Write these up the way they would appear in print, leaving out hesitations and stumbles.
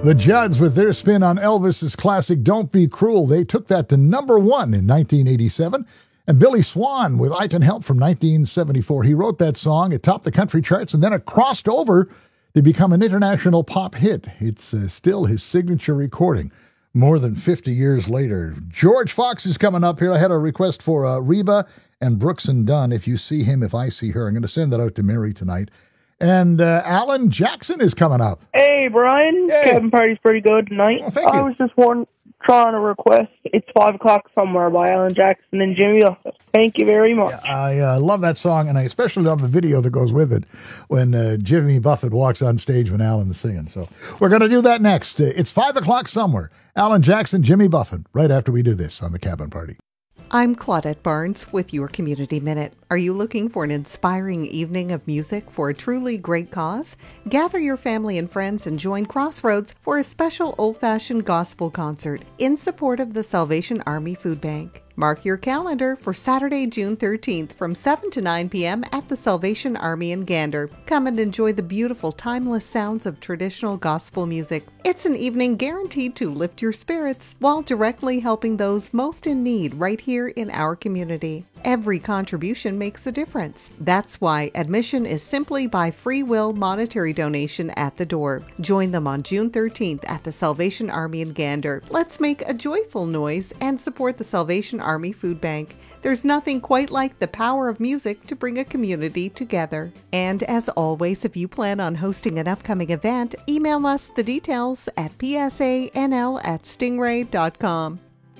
The Judds, with their spin on Elvis's classic Don't Be Cruel, they took that to number one in 1987. And Billy Swan with I Can Help from 1974. He wrote that song, it topped the country charts, and then it crossed over to become an international pop hit. It's still his signature recording more than 50 years later. George Fox is coming up here. I had a request for Reba and Brooks and Dunn, If You See Him, If I See Her. I'm going to send that out to Mary tonight. And Alan Jackson is coming up. Hey, Brian. Hey. Cabin Party's pretty good tonight. Well, thank you. I was just trying to request It's 5 O'Clock Somewhere by Alan Jackson and Jimmy Buffett. Thank you very much. Yeah, I love that song, and I especially love the video that goes with it when Jimmy Buffett walks on stage when Alan is singing. So we're going to do that next. It's 5 O'Clock Somewhere. Alan Jackson, Jimmy Buffett, right after we do this on the Cabin Party. I'm Claudette Barnes with your Community Minute. Are you looking for an inspiring evening of music for a truly great cause? Gather your family and friends and join Crossroads for a special old-fashioned gospel concert in support of the Salvation Army Food Bank. Mark your calendar for Saturday, June 13th from 7 to 9 p.m. at the Salvation Army in Gander. Come and enjoy the beautiful, timeless sounds of traditional gospel music. It's an evening guaranteed to lift your spirits while directly helping those most in need right here in our community. Every contribution makes a difference. That's why admission is simply by free will monetary donation at the door. Join them on June 13th at the Salvation Army in Gander. Let's make a joyful noise and support the Salvation Army Food Bank. There's nothing quite like the power of music to bring a community together. And as always, if you plan on hosting an upcoming event, email us the details at psanl@stingray.com.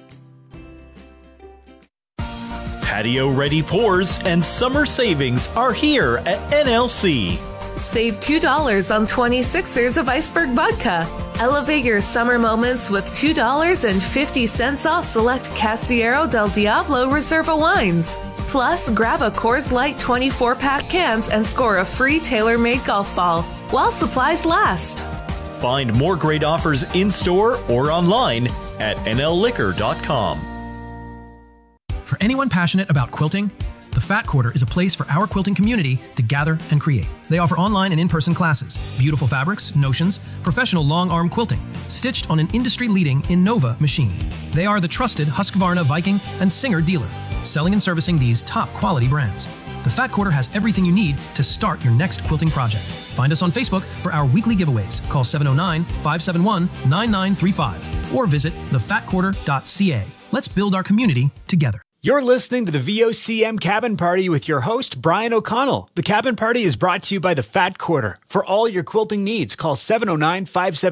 Patio-ready pours and summer savings are here at NLC. Save $2 on 26ers of Iceberg Vodka. Elevate your summer moments with $2.50 off select Casillero del Diablo Reserva wines. Plus, grab a Coors Light 24-pack cans and score a free tailor-made golf ball while supplies last. Find more great offers in-store or online at nlliquor.com. For anyone passionate about quilting, The Fat Quarter is a place for our quilting community to gather and create. They offer online and in-person classes, beautiful fabrics, notions, professional long-arm quilting, stitched on an industry-leading Innova machine. They are the trusted Husqvarna, Viking, and Singer dealer, selling and servicing these top-quality brands. The Fat Quarter has everything you need to start your next quilting project. Find us on Facebook for our weekly giveaways. Call 709-571-9935 or visit thefatquarter.ca. Let's build our community together. You're listening to the VOCM Cabin Party with your host, Brian O'Connell. The Cabin Party is brought to you by the Fat Quarter. For all your quilting needs, call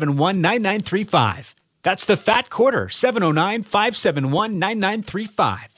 709-571-9935. That's the Fat Quarter, 709-571-9935.